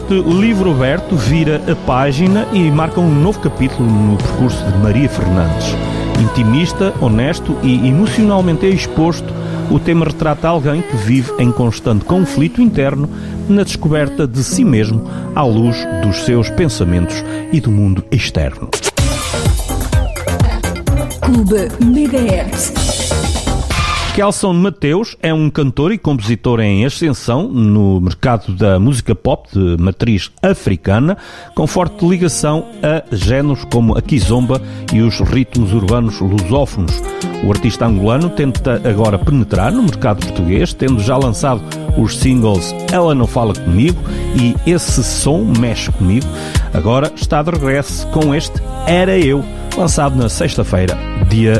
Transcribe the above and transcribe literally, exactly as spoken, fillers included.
Este livro aberto vira a página e marca um novo capítulo no percurso de Maria Fernandes. Intimista, honesto e emocionalmente exposto, o tema retrata alguém que vive em constante conflito interno na descoberta de si mesmo à luz dos seus pensamentos e do mundo externo. Clube Megahertz. Kelson Mateus é um cantor e compositor em ascensão no mercado da música pop de matriz africana, com forte ligação a géneros como a kizomba e os ritmos urbanos lusófonos. O artista angolano tenta agora penetrar no mercado português, tendo já lançado os singles Ela Não Fala Comigo e Esse Som Mexe Comigo. Agora está de regresso com este Era Eu, lançado na sexta-feira, dia